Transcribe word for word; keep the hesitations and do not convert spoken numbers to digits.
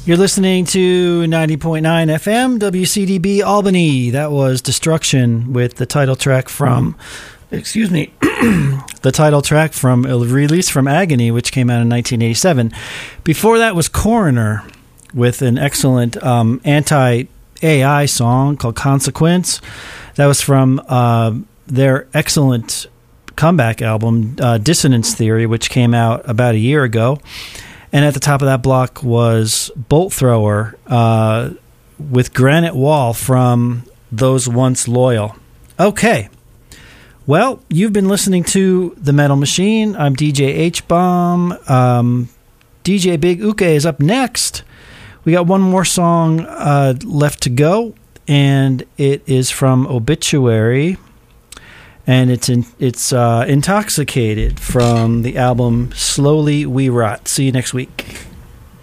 You're listening to ninety point nine F M, W C D B Albany. That was Destruction with the title track from, excuse me, the title track from a release from Agony, which came out in nineteen eighty-seven. Before that was Coroner with an excellent um, anti-A I song called Consequence. That was from uh, their excellent comeback album, uh, Dissonance Theory, which came out about a year ago. And at the top of that block was Bolt Thrower uh, with Granite Wall from Those Once Loyal. Okay. Well, you've been listening to The Metal Machine. I'm D J H-Bomb. Um, D J Big Uke is up next. We got one more song uh, left to go, and it is from Obituary. And it's in, it's uh, Intoxicated from the album Slowly We Rot. See you next week.